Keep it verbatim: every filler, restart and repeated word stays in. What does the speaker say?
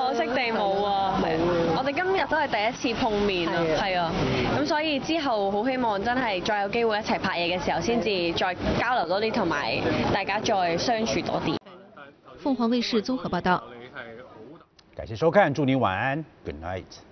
可惜地冇啊，係我哋今日都係第一次碰面啊，係啊，咁所以之後好希望真係再有機會一齊拍嘢嘅時候，先至再交流多啲，同埋大家再相處多啲。 凤凰卫視综合報道。 感謝收看，祝您晚安 ，Good night。